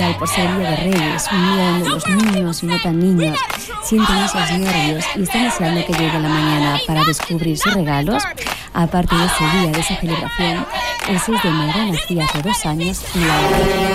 especial por ser el Día de Reyes, un día donde los niños y no tan niños sienten esos nervios y están deseando que llegue la mañana para descubrir sus regalos. Aparte de ese día, de esa celebración, el 6 de enero nació hace 2 años Laura.